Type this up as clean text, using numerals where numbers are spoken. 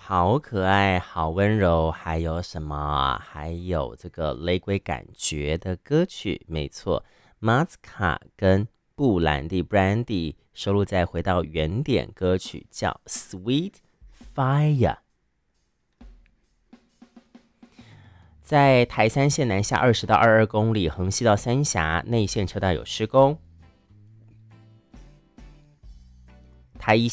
好可爱，好温柔，还有什么？还有这个雷鬼感觉的歌曲，没错，马斯卡跟布兰迪 （Brandy） 收录在《回到原点》歌曲，叫《Sweet Fire》。在台三线南下20到22公里，横溪到三峡内线车道有施工。台一